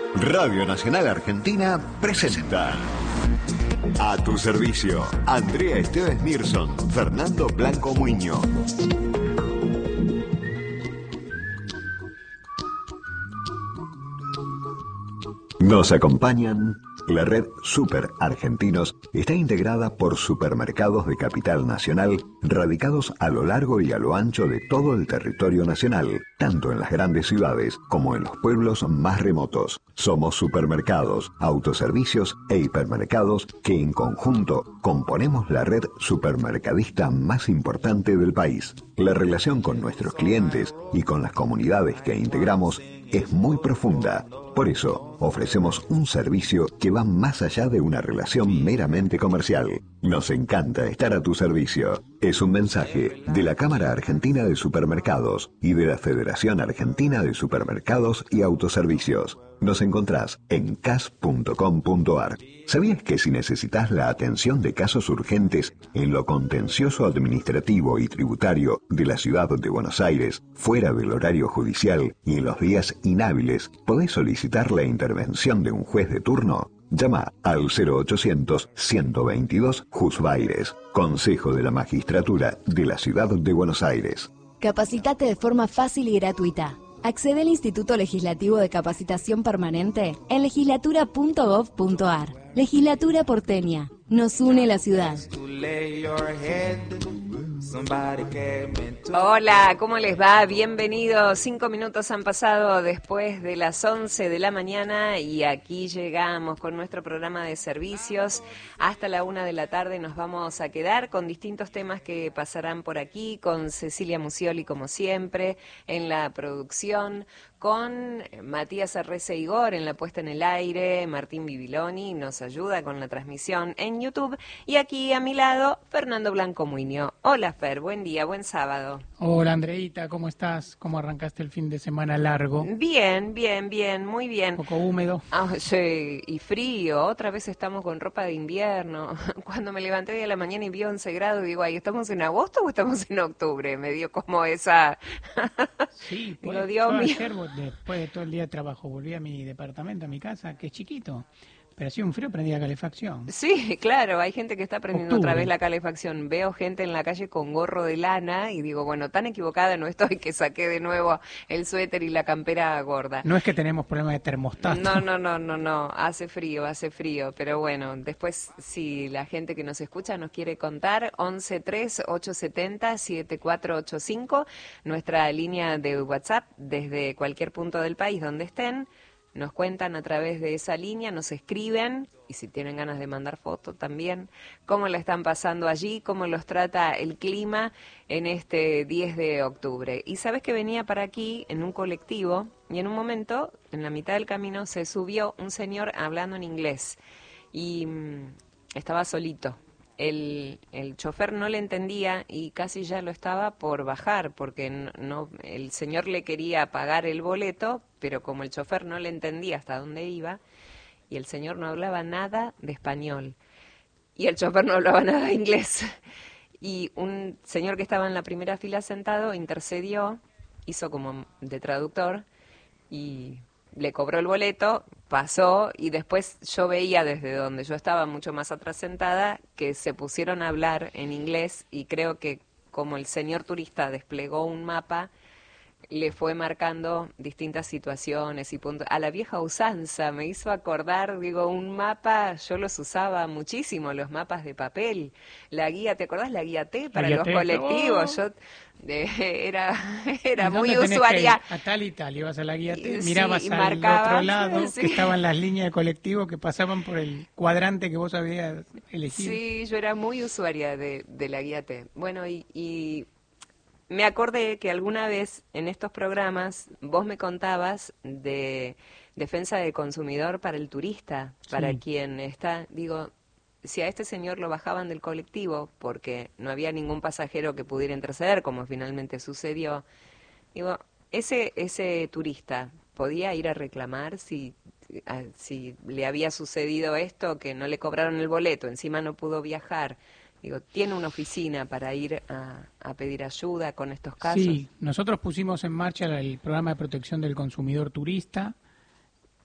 Radio Nacional Argentina presenta A tu servicio, Andrea Esteves Mirson, Fernando Blanco Muñoz. Nos acompañan. La red Super Argentinos está integrada por supermercados de capital nacional radicados a lo largo y a lo ancho de todo el territorio nacional, tanto en las grandes ciudades como en los pueblos más remotos. Somos supermercados, autoservicios e hipermercados que en conjunto componemos la red supermercadista más importante del país. La relación con nuestros clientes y con las comunidades que integramos es muy profunda. Por eso, ofrecemos un servicio que va más allá de una relación meramente comercial. Nos encanta estar a tu servicio. Es un mensaje de la Cámara Argentina de Supermercados y de la Federación Argentina de Supermercados y Autoservicios. Nos encontrás en cas.com.ar. ¿Sabías que si necesitas la atención de casos urgentes en lo contencioso administrativo y tributario de la ciudad de Buenos Aires, fuera del horario judicial y en los días inhábiles, podés solicitar la intervención de un juez de turno? Llama al 0800-122 Jusbaires, Consejo de la Magistratura de la Ciudad de Buenos Aires. Capacitate de forma fácil y gratuita. Accede al Instituto Legislativo de Capacitación Permanente en legislatura.gov.ar. Legislatura porteña. Nos une la ciudad. Hola, ¿cómo les va? Bienvenidos. 5 minutos han pasado después de las 11 de la mañana y aquí llegamos con nuestro programa de servicios. Hasta la 1 de la tarde nos vamos a quedar con distintos temas que pasarán por aquí, con Cecilia Musioli como siempre en la producción, con Matías Arrece Igor en la puesta en el aire, Martín Bibiloni nos ayuda con la transmisión en YouTube y aquí a mi lado Fernando Blanco Muñoz. Hola Fer, buen día, buen sábado. Hola Andreita, ¿cómo estás? ¿Cómo arrancaste el fin de semana largo? Bien, muy bien. Un poco húmedo. Sí, y frío, otra vez estamos con ropa de invierno. Cuando me levanté de la mañana y vi 11 grados, digo, ay, ¿estamos en agosto o estamos en octubre? Me dio como esa... Sí, digo, yo Dios mío. ayer, después de todo el día de trabajo, volví a mi departamento, a mi casa, que es chiquito, pero hacía un frío, prendía calefacción. Sí, claro, hay gente que está prendiendo otra Octubre. vez la calefacción. Veo gente en la calle con gorro de lana y digo, bueno, tan equivocada no estoy que saqué de nuevo el suéter y la campera gorda. No es que tenemos problemas de termostato. No, hace frío, pero bueno, después si la gente que nos escucha nos quiere contar, 113870-7485, nuestra línea de WhatsApp desde cualquier punto del país donde estén. Nos cuentan a través de esa línea, nos escriben y si tienen ganas de mandar fotos también, cómo la están pasando allí, cómo los trata el clima en este 10 de octubre. Y sabes que venía para aquí en un colectivo y en un momento, en la mitad del camino, se subió un señor hablando en inglés y estaba solito. El chofer no le entendía y casi ya lo estaba por bajar porque no, el señor le quería pagar el boleto, pero como el chofer no le entendía hasta dónde iba y el señor no hablaba nada de español y el chofer no hablaba nada de inglés y un señor que estaba en la primera fila sentado intercedió, hizo como de traductor y le cobró el boleto, pasó y después yo veía desde donde yo estaba mucho más atrás sentada que se pusieron a hablar en inglés y creo que como el señor turista desplegó un mapa, le fue marcando distintas situaciones y puntos. A la vieja usanza me hizo acordar, digo, un mapa, yo los usaba muchísimo, los mapas de papel, la guía, ¿te acordás? La guía T para los colectivos, yo era muy usuaria. A tal y tal, ibas a la guía T, Sí, mirabas y al marcabas, otro lado, sí. que estaban las líneas de colectivo que pasaban por el cuadrante que vos habías elegido. Sí, yo era muy usuaria de la guía T. Bueno, y me acordé que alguna vez en estos programas vos me contabas de defensa del consumidor para el turista, para quien está, digo, si a este señor lo bajaban del colectivo porque no había ningún pasajero que pudiera interceder, como finalmente sucedió, digo, ese turista podía ir a reclamar si le había sucedido esto, que no le cobraron el boleto, encima no pudo viajar. Digo, ¿tiene una oficina para ir a pedir ayuda con estos casos? Sí, nosotros pusimos en marcha el programa de protección del consumidor turista.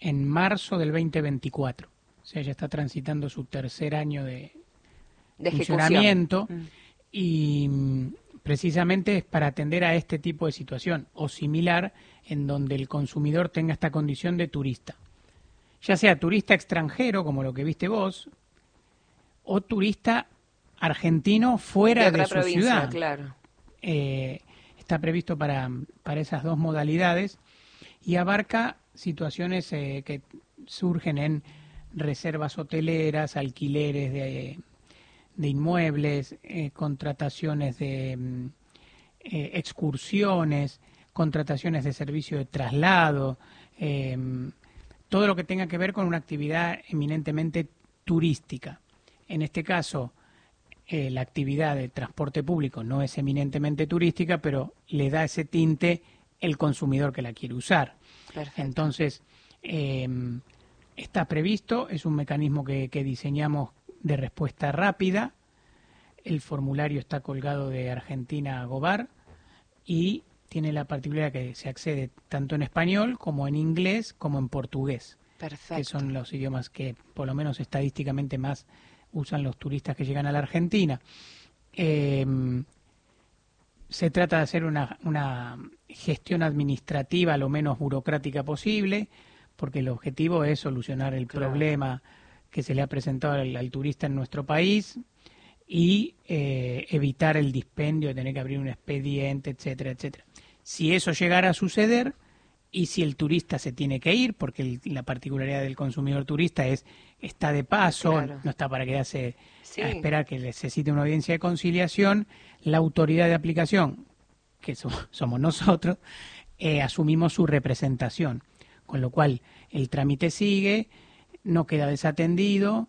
en marzo del 2024. O sea, ya está transitando su tercer año de funcionamiento y precisamente es para atender a este tipo de situación o similar en donde el consumidor tenga esta condición de turista. Ya sea turista extranjero, como lo que viste vos, o turista argentino fuera de su ciudad. Claro. Está previsto para esas dos modalidades y abarca situaciones que surgen en reservas hoteleras, alquileres de inmuebles, contrataciones de excursiones, contrataciones de servicio de traslado, todo lo que tenga que ver con una actividad eminentemente turística. En este caso, la actividad de transporte público no es eminentemente turística, pero le da ese tinte el consumidor que la quiere usar. Perfecto. Entonces, está previsto, es un mecanismo que diseñamos de respuesta rápida. El formulario está colgado de Argentina Gobar y tiene la particularidad que se accede tanto en español como en inglés como en portugués. Perfecto. Que son los idiomas que por lo menos estadísticamente más usan los turistas que llegan a la Argentina. Se trata de hacer una gestión administrativa lo menos burocrática posible, porque el objetivo es solucionar el problema que se le ha presentado al turista en nuestro país y evitar el dispendio de tener que abrir un expediente, etcétera, etcétera. Si eso llegara a suceder y si el turista se tiene que ir, porque la particularidad del consumidor turista está de paso, no está para quedarse a esperar que necesite una audiencia de conciliación, la autoridad de aplicación, que somos nosotros, asumimos su representación, con lo cual el trámite sigue, no queda desatendido,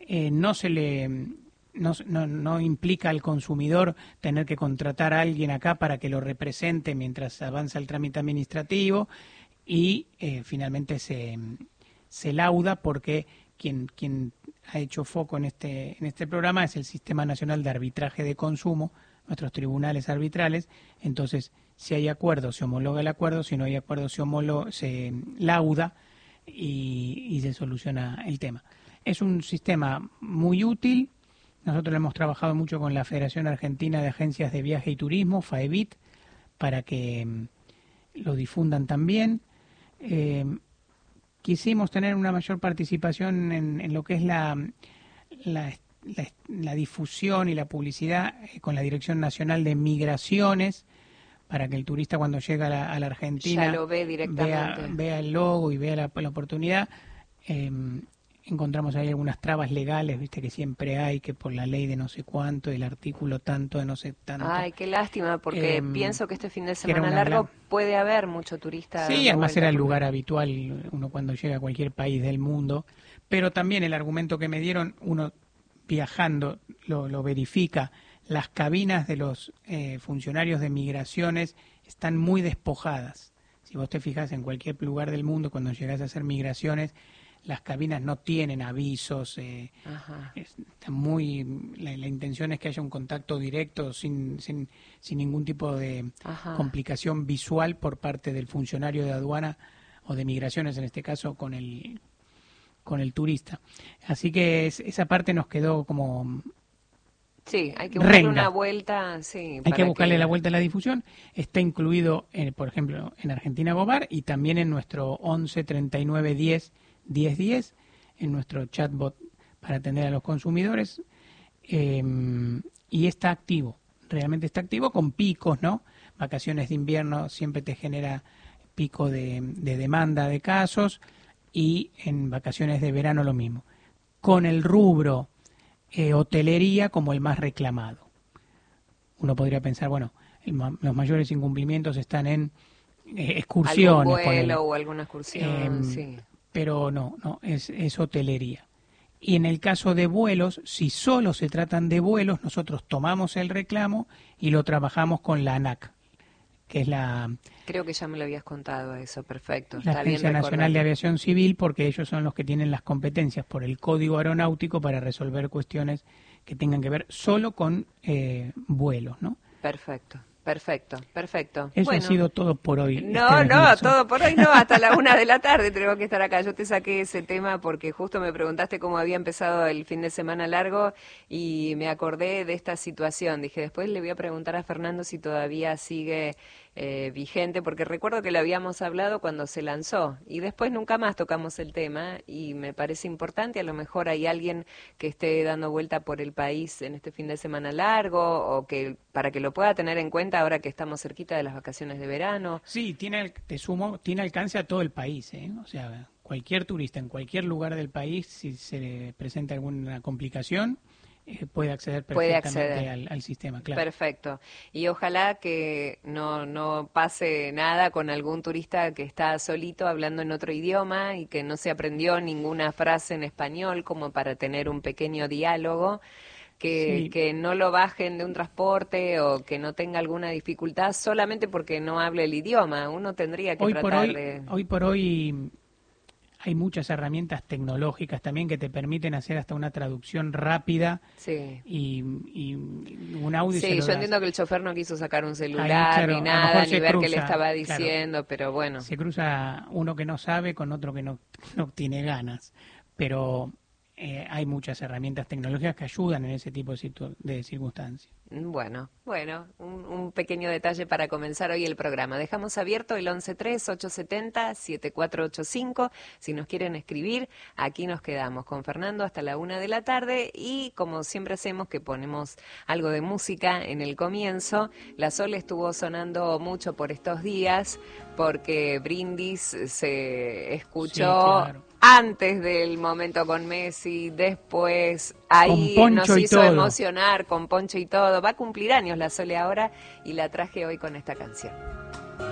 no implica al consumidor tener que contratar a alguien acá para que lo represente mientras avanza el trámite administrativo y finalmente se lauda porque quien ha hecho foco en este programa es el Sistema Nacional de Arbitraje de Consumo, nuestros tribunales arbitrales. Entonces, si hay acuerdo, se homologa el acuerdo; si no hay acuerdo, se lauda y se soluciona el tema. Es un sistema muy útil. Nosotros hemos trabajado mucho con la Federación Argentina de Agencias de Viaje y Turismo, FAEVIT, para que lo difundan también. Quisimos tener una mayor participación en lo que es la difusión y la publicidad con la Dirección Nacional de Migraciones, para que el turista cuando llega a la Argentina ya lo ve directamente, vea el logo y vea la oportunidad. Encontramos ahí algunas trabas legales, viste que siempre hay, que por la ley de no sé cuánto, el artículo tanto de no sé tanto. Ay, qué lástima, porque pienso que este fin de semana largo puede haber mucho turista. Sí, además era el lugar habitual, uno cuando llega a cualquier país del mundo, pero también el argumento que me dieron, uno viajando lo verifica, las cabinas de los funcionarios de migraciones están muy despojadas. Si vos te fijas en cualquier lugar del mundo, cuando llegas a hacer migraciones, las cabinas no tienen avisos, están la intención es que haya un contacto directo sin ningún tipo de complicación visual por parte del funcionario de aduana o de migraciones, en este caso con el turista. Así que esa parte nos quedó como sí, hay que buscarle una vuelta, hay que buscarle la vuelta a la difusión. Está incluido, por ejemplo, en Argentina Gobar y también en nuestro 11 39 10 1010, en nuestro chatbot para atender a los consumidores, y está activo, realmente está activo con picos, ¿no? Vacaciones de invierno siempre te genera pico de demanda de casos y en vacaciones de verano lo mismo. Con el rubro hotelería como el más reclamado. Uno podría pensar, bueno, los mayores incumplimientos están en excursiones. Algún vuelo o alguna excursión, sí. Pero no, es hotelería. Y en el caso de vuelos, si solo se tratan de vuelos, nosotros tomamos el reclamo y lo trabajamos con la ANAC, que es creo que ya me lo habías contado eso, perfecto. La Agencia Nacional de Aviación Civil, porque ellos son los que tienen las competencias por el Código Aeronáutico para resolver cuestiones que tengan que ver solo con vuelos, ¿no? Perfecto. Perfecto, perfecto. Eso ha sido todo por hoy. No, todo por hoy no, hasta la 1 de la tarde tenemos que estar acá. Yo te saqué ese tema porque justo me preguntaste cómo había empezado el fin de semana largo y me acordé de esta situación. Dije, después le voy a preguntar a Fernando si todavía sigue vigente, porque recuerdo que lo habíamos hablado cuando se lanzó y después nunca más tocamos el tema y me parece importante. A lo mejor hay alguien que esté dando vuelta por el país en este fin de semana largo o que para que lo pueda tener en cuenta ahora que estamos cerquita de las vacaciones de verano. Sí, tiene alcance a todo el país, ¿eh? O sea, cualquier turista en cualquier lugar del país, si se le presenta alguna complicación, puede acceder perfectamente al sistema, claro. Perfecto. Y ojalá que no pase nada con algún turista que está solito hablando en otro idioma y que no se aprendió ninguna frase en español como para tener un pequeño diálogo. Que no lo bajen de un transporte o que no tenga alguna dificultad solamente porque no hable el idioma. Uno tendría que Hoy por hoy hay muchas herramientas tecnológicas también que te permiten hacer hasta una traducción rápida y un audio. Sí, yo entiendo que el chofer no quiso sacar un celular ni nada, ni ver qué le estaba diciendo, claro, pero bueno. Se cruza uno que no sabe con otro que no tiene ganas, pero hay muchas herramientas tecnológicas que ayudan en ese tipo de circunstancias. Bueno, un pequeño detalle para comenzar hoy el programa. Dejamos abierto el 113870-7485. Si nos quieren escribir, aquí nos quedamos con Fernando hasta la 1 de la tarde y como siempre hacemos que ponemos algo de música en el comienzo. La Sol estuvo sonando mucho por estos días porque Brindis se escuchó antes del momento con Messi, después ahí nos hizo emocionar con Poncho y todo. Va a cumplir años la Sole ahora y la traje hoy con esta canción.